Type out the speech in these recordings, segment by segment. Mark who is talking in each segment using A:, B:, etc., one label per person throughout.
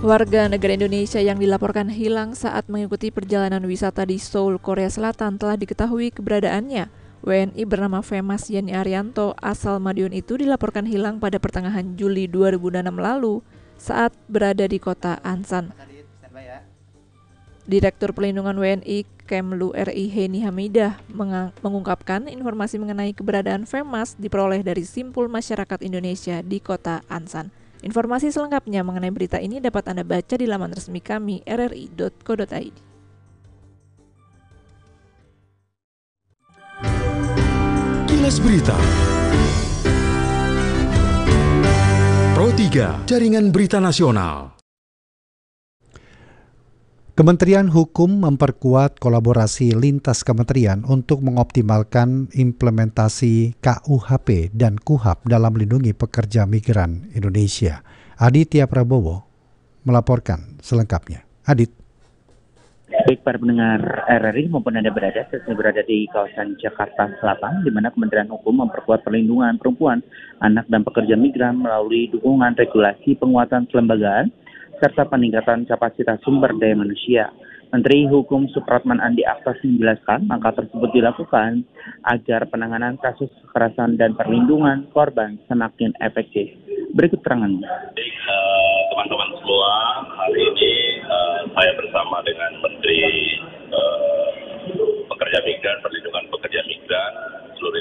A: Warga negara Indonesia yang dilaporkan hilang saat mengikuti perjalanan wisata di Seoul, Korea Selatan telah diketahui keberadaannya. WNI bernama Femas Yani Arianto asal Madiun itu dilaporkan hilang pada pertengahan Juli 2006 lalu saat berada di kota Ansan. Direktur Pelindungan WNI Kemlu RI Heni Hamidah mengungkapkan informasi mengenai keberadaan Femas diperoleh dari simpul masyarakat Indonesia di kota Ansan. Informasi selengkapnya mengenai berita ini dapat Anda baca di laman resmi kami rri.co.id.
B: Kilas Berita Pro 3, Jaringan Berita Nasional.
C: Kementerian Hukum memperkuat kolaborasi lintas kementerian untuk mengoptimalkan implementasi KUHP dan KUHAP dalam melindungi pekerja migran Indonesia. Aditya Prabowo melaporkan selengkapnya. Adit.
D: Baik para pendengar RRI maupun Anda berada di kawasan Jakarta Selatan, di mana Kementerian Hukum memperkuat perlindungan perempuan, anak dan pekerja migran melalui dukungan regulasi penguatan kelembagaan serta peningkatan kapasitas sumber daya manusia. Menteri Hukum Supratman Andi Akhtas menjelaskan langkah tersebut dilakukan agar penanganan kasus kekerasan dan perlindungan korban semakin efektif. Berikut keterangannya.
E: Teman-teman semua, hari ini saya bersama dengan Menteri Pekerja Migran, Perlindungan Pekerja Migran seluruh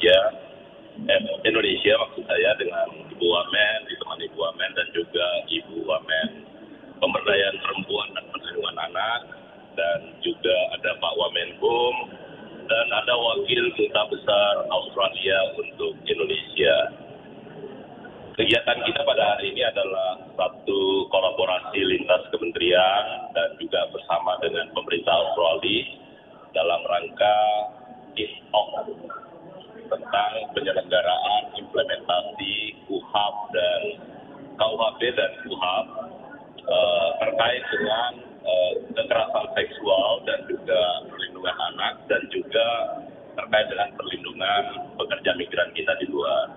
E: Indonesia maksud saya, dengan Ibu Wamen, ditemani Ibu Wamen dan juga Ibu Wamen Pemberdayaan Perempuan dan Perlindungan Anak, dan juga ada Pak Wamenkum, dan ada Wakil Duta Besar Australia untuk Indonesia. Kegiatan kita pada hari ini adalah satu kolaborasi lintas kementerian dan juga bersama dengan pemerintah Australia dalam rangka kick-off tentang penyelenggaraan implementasi KUHAP dan KUHP dan KUHAP terkait dengan kekerasan seksual dan juga perlindungan anak, dan juga terkait dengan perlindungan pekerja migran kita di luar.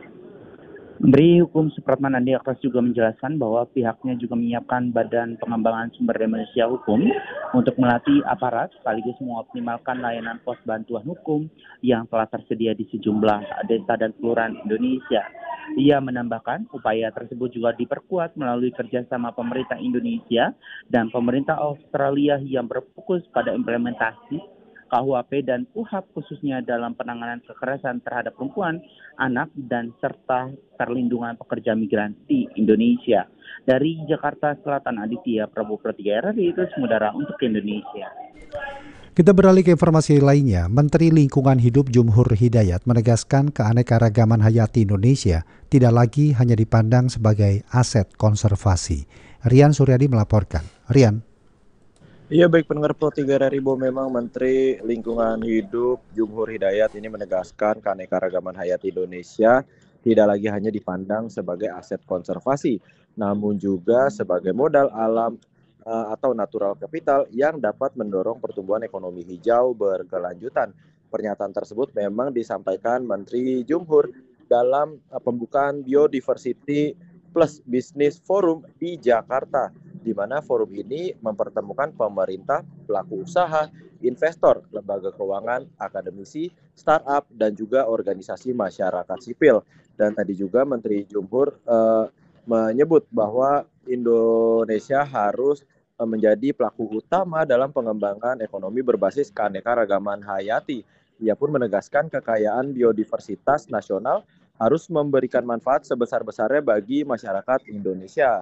D: Menteri Hukum Supratman Andi Akhtas juga menjelaskan bahwa pihaknya juga menyiapkan Badan Pengembangan Sumber Daya Manusia Hukum untuk melatih aparat sekaligus mengoptimalkan layanan pos bantuan hukum yang telah tersedia di sejumlah desa dan kelurahan Indonesia. Ia menambahkan upaya tersebut juga diperkuat melalui kerjasama pemerintah Indonesia dan pemerintah Australia yang berfokus pada implementasi KUHP dan KUHAP khususnya dalam penanganan kekerasan terhadap perempuan, anak, dan serta perlindungan pekerja migran di Indonesia. Dari Jakarta Selatan, Aditya Prabowo Pro 3 RRI itu Semudara untuk Indonesia.
C: Kita beralih ke informasi lainnya. Menteri Lingkungan Hidup Jumhur Hidayat menegaskan keanekaragaman hayati Indonesia tidak lagi hanya dipandang sebagai aset konservasi. Rian Suryadi melaporkan. Rian.
F: Iya, baik pendengar Pro 3 RRI, memang Menteri Lingkungan Hidup Jumhur Hidayat ini menegaskan keanekaragaman hayati Indonesia tidak lagi hanya dipandang sebagai aset konservasi, namun juga sebagai modal alam atau natural capital yang dapat mendorong pertumbuhan ekonomi hijau berkelanjutan. Pernyataan tersebut memang disampaikan Menteri Jumhur dalam pembukaan Biodiversity Plus Business Forum di Jakarta, di mana forum ini mempertemukan pemerintah, pelaku usaha, investor, lembaga keuangan, akademisi, startup, dan juga organisasi masyarakat sipil. Dan tadi juga Menteri Jumhur menyebut bahwa Indonesia harus menjadi pelaku utama dalam pengembangan ekonomi berbasis keanekaragaman hayati. Ia pun menegaskan kekayaan biodiversitas nasional harus memberikan manfaat sebesar-besarnya bagi masyarakat Indonesia.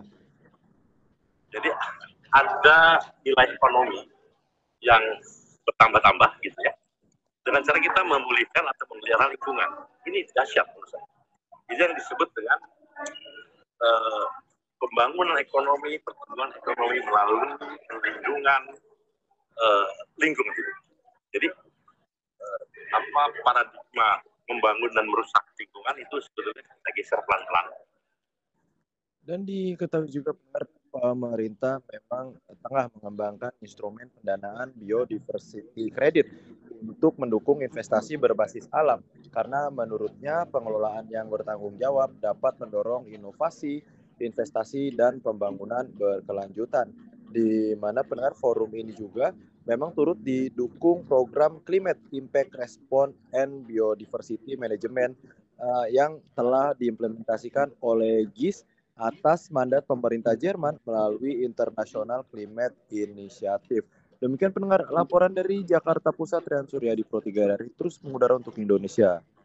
E: Jadi ada nilai ekonomi yang bertambah-tambah gitu ya, dengan cara kita memulihkan atau memelihara lingkungan. Ini dahsyat menurut saya. Ini yang disebut dengan pembangunan ekonomi, pertumbuhan ekonomi melalui perlindungan lingkungan. Jadi apa paradigma membangun dan merusak lingkungan itu sebetulnya kita geser pelan-pelan.
F: Dan diketahui juga pemerintah memang tengah mengembangkan instrumen pendanaan biodiversity credit untuk mendukung investasi berbasis alam, karena menurutnya pengelolaan yang bertanggung jawab dapat mendorong inovasi, investasi dan pembangunan berkelanjutan. Di mana pendengar forum ini juga memang turut didukung program Climate Impact Response and Biodiversity Management yang telah diimplementasikan oleh GIS atas mandat pemerintah Jerman melalui International Climate Initiative. Demikian pendengar laporan dari Jakarta Pusat, Rian Suryadi Pro 3 dari terus mengudara untuk Indonesia.